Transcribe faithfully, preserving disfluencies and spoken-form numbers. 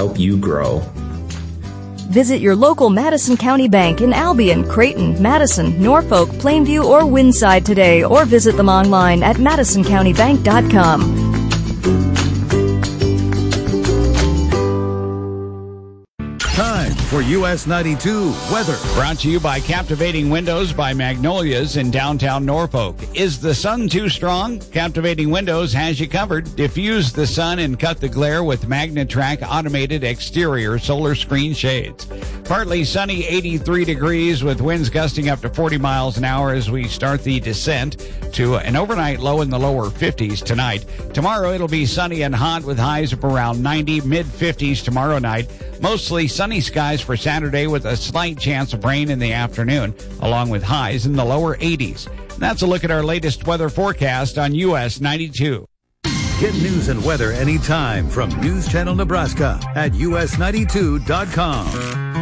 help you grow. Visit your local Madison County Bank in Albion, Creighton, Madison, Norfolk, Plainview, or Windside today, or visit them online at madison county bank dot com. Time for U S ninety-two weather. Brought to you by Captivating Windows by Magnolias in downtown Norfolk. Is the sun too strong? Captivating Windows has you covered. Diffuse the sun and cut the glare with MagnaTrack automated exterior solar screen shades. Partly sunny, eighty-three degrees with winds gusting up to forty miles an hour as we start the descent to an overnight low in the lower fifties tonight. Tomorrow it'll be sunny and hot with highs of around ninety, mid-fifties tomorrow night. Mostly sunny skies for Saturday with a slight chance of rain in the afternoon, along with highs in the lower eighties. That's a look at our latest weather forecast on U S ninety-two. Get news and weather anytime from News Channel Nebraska at U S ninety-two dot com.